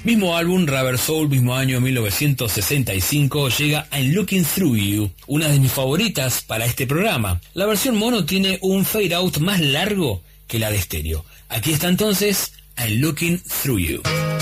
Mismo álbum, Rubber Soul, mismo año 1965, llega I'm Looking Through You, una de mis favoritas para este programa. La versión mono tiene un fade out más largo que la de estéreo. Aquí está entonces I'm Looking Through You.